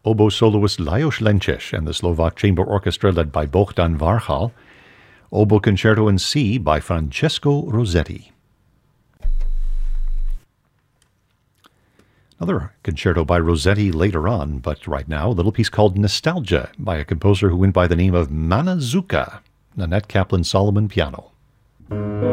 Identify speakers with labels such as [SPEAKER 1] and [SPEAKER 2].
[SPEAKER 1] oboe soloist Lajos Lenčeš and the Slovak Chamber Orchestra led by Bohdan Varchal, Oboe Concerto in C by Francesco Rossetti. Another concerto by Rossetti later on, but right now, a little piece called Nostalgia by a composer who went by the name of Manazuka, Nanette Kaplan Solomon piano.